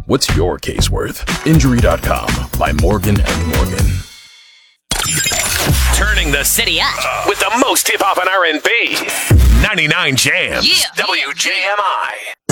What's your case worth? Injury.com by Morgan & Morgan. Turning the city up with the most hip-hop and R&B. 99 Jams. Yeah. WJMI.